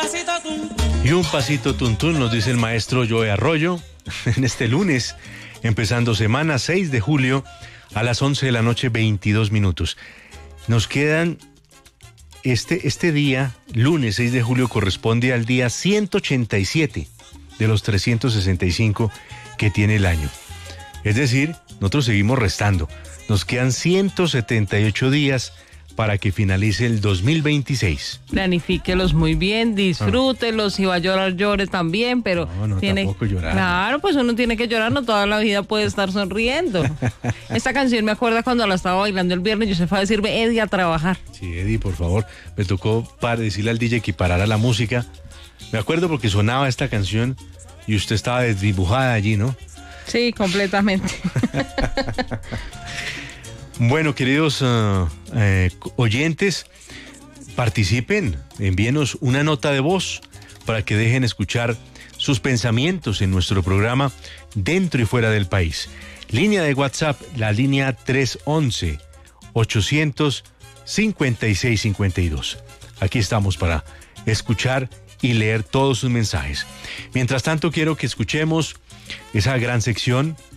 Y un pasito tuntún, nos dice el maestro Joe Arroyo, en este lunes, empezando semana 6 de julio, a las 11 de la noche, 22 minutos. Nos quedan, este día, lunes 6 de julio, corresponde al día 187 de los 365 que tiene el año. Es decir, nosotros seguimos restando. Nos quedan 178 días para que finalice el 2026. Planifíquelos muy bien, disfrútelos, si va a llorar, llore también, pero no, tampoco llorar. Claro, pues uno tiene que llorar, no toda la vida puede estar sonriendo. Esta canción me acuerda cuando la estaba bailando el viernes, yo se fue a decirme, Eddie, a trabajar. Sí, Eddie, por favor, me tocó para decirle al DJ que parara la música. Me acuerdo porque sonaba esta canción y usted estaba desdibujada allí, ¿no? Sí, completamente. Bueno, queridos oyentes, participen, envíenos una nota de voz para que dejen escuchar sus pensamientos en nuestro programa dentro y fuera del país. Línea de WhatsApp, la línea 311-800-5652. Aquí estamos para escuchar y leer todos sus mensajes. Mientras tanto, quiero que escuchemos esa gran sección